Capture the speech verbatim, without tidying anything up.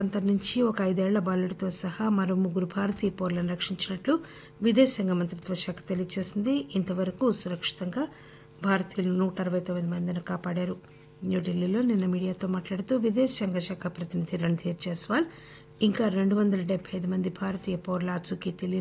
ప్రాంతం నుంచి ఒక ఐదేళ్ల బాలుడితో సహా మరో ముగ్గురు భారతీయ పౌరులను రక్షించినట్లు విదేశాంగ మంత్రిత్వ శాఖ తెలియజేసింది. ఇంతవరకు సురక్షితంగా భారతీయులు నూట అరవై తొమ్మిది మందిని కాపాడారు. న్యూఢిల్లీలో నిన్న మీడియాతో మాట్లాడుతూ విదేశాంగ శాఖ ప్రతినిధి రణ్ధీర్ జైస్వాల్ ఇంకా రెండు వందల డెబ్బై ఐదు మంది భారతీయ పౌరుల ఆచూకీ తెలియని